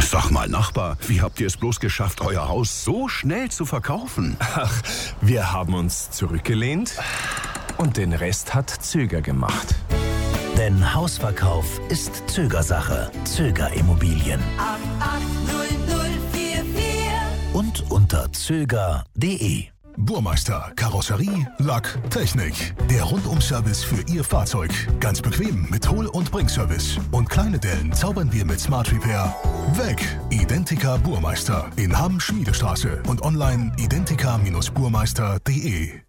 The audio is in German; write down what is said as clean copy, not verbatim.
Sag mal, Nachbar, wie habt ihr es bloß geschafft, euer Haus so schnell zu verkaufen? Ach, wir haben uns zurückgelehnt und den Rest hat Zöger gemacht. Denn Hausverkauf ist Zögersache. Zöger Immobilien. 880044 Und unter zöger.de. Burmeister, Karosserie, Lack, Technik. Der Rundum-Service für Ihr Fahrzeug. Ganz bequem mit Hol- und Bringservice. Und kleine Dellen zaubern wir mit Smart Repair weg. Identica Burmeister in Hamm-Schmiedestraße und online identica-burmeister.de.